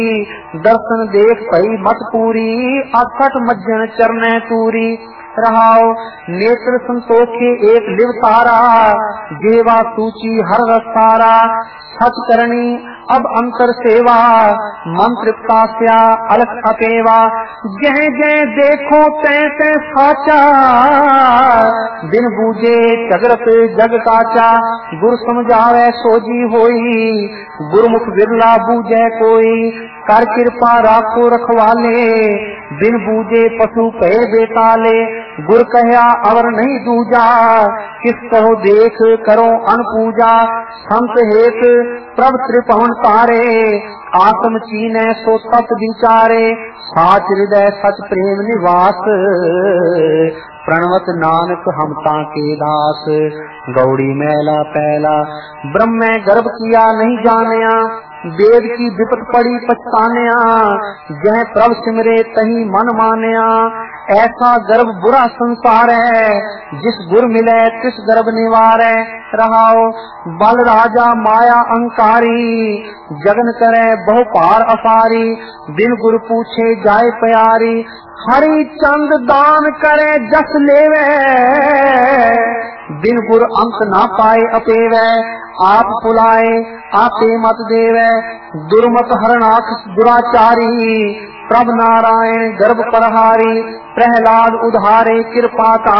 दर्शन देख भई मत पूरी, अखट मज्जन चरने तूरी। रहाओ नेत्र संतोखे एक लिव तारा, जेवा सूची हर रसारा। सच करनी अब अंतर सेवा, मन तृप्तास्या अलख अपेवा। जह जह देखो तै तै साचा, बिन बूझे चगरत जग काचा। गुर समझावे सोजी होई, गुरमुख बिरला बूझे कोई। कर कृपा राखो रखवाले, बिन बूझे पशु पे बेताले। गुर कहया अवर नहीं दूजा, किस कहो देख करो अनपूजा। संत हेत प्रभ त्रिभुवन तारे, आत्म चीने सो तत् विचारे। साच हृदय सच प्रेम निवास, प्रणवत नानक हम ताके दास। गौड़ी मैला पहला ब्रह्म गर्भ किया नहीं जानिया, वेद की विपत पड़ी पछतानिया। जह प्रभ सिमरे तही मन मानिया, ऐसा गर्भ बुरा संसार है। जिस गुर मिले तिस गर्भ निवारे। रहाओ बल राजा माया अंकारी, जगन करे बहु पार अपारी। बिन गुर पूछे जाए प्यारी, हरि चंद दान करे जस लेवे। बिन गुर अंत ना पाए अपेवे, आप पुलाए आपे मत देवे। दुर्मत हरनाथ दुराचारी, प्रभ नारायण गर्भ परहारी। प्रहलाद उधारे कृपा